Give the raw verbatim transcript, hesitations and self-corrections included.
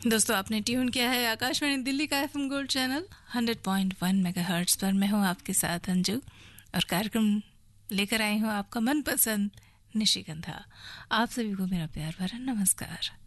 दोस्तों, आपने ट्यून किया है आकाशवाणी दिल्ली का FM gold channel hundred point one megahertz पर। मैं हूं आपके साथ अंजू और कार्यक्रम लेकर आई हूं आपका मनपसंद निशिगंधा। आप सभी को मेरा प्यार भरा नमस्कार।